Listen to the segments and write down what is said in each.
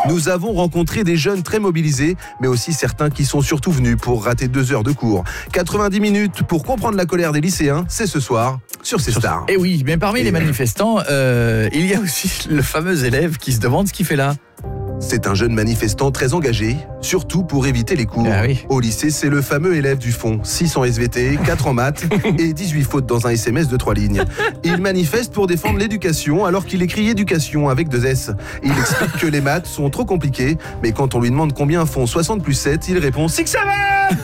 Nous avons rencontré des jeunes très mobilisés, mais aussi certains qui sont surtout venus pour rater 2 heures de cours. 90 minutes pour comprendre la colère des lycéens, c'est ce soir sur C Stars. Et oui, mais parmi les manifestants, il y a aussi le fameux élève qui se demande ce qu'il fait là. C'est un jeune manifestant très engagé, surtout pour éviter les cours. Ah oui. Au lycée, c'est le fameux élève du fond, 6 en SVT, 4 en maths et 18 fautes dans un SMS de 3 lignes. Il manifeste pour défendre l'éducation alors qu'il écrit éducation avec 2 S. Il explique que les maths sont trop compliquées, mais quand on lui demande combien font 60 plus 7, il répond « c'est que ça va !»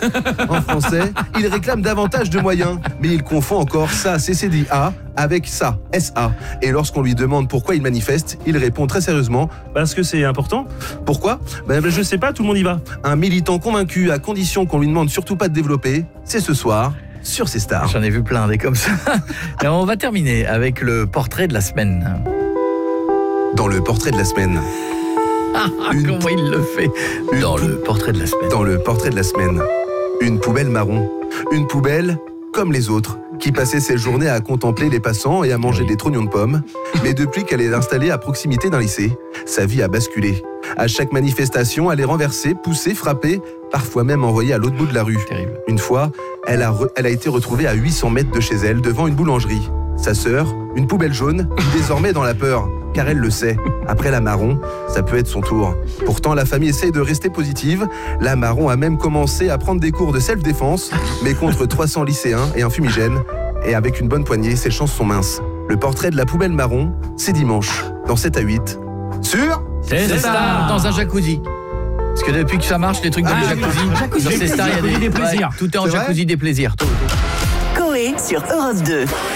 En français, il réclame davantage de moyens, mais il confond encore ça, CCDA, avec ça, SA. Et lorsqu'on lui demande pourquoi il manifeste, il répond très sérieusement « Parce que c'est important. Pourquoi ? Je sais pas, tout le monde y va. Un militant convaincu, à condition qu'on lui demande surtout pas de développer, c'est ce soir sur C Stars. J'en ai vu plein des comme ça. Et on va terminer avec le portrait de la semaine. Dans le portrait de la semaine. Comment il le fait. Dans le portrait de la semaine. Dans le portrait de la semaine. Une poubelle marron. Une poubelle comme les autres, qui passait ses journées à contempler les passants et à manger des trognons de pommes. Mais depuis qu'elle est installée à proximité d'un lycée, sa vie a basculé. À chaque manifestation, elle est renversée, poussée, frappée, parfois même envoyée à l'autre bout de la rue. Terrible. Une fois, elle a été retrouvée à 800 mètres de chez elle, devant une boulangerie. Sa sœur, une poubelle jaune, vit désormais dans la peur, car elle le sait. Après la marron, ça peut être son tour. Pourtant, la famille essaye de rester positive. La marron a même commencé à prendre des cours de self-défense, mais contre 300 lycéens et un fumigène. Et avec une bonne poignée, ses chances sont minces. Le portrait de la poubelle marron, c'est dimanche, dans 7 à 8. Sur C'est ça, dans un jacuzzi. Parce que depuis que ça marche, les trucs dans les jacuzzi, sur C Stars, il y a des plaisirs. tout est en C'est vrai jacuzzi des plaisirs. Coé sur Europe 2.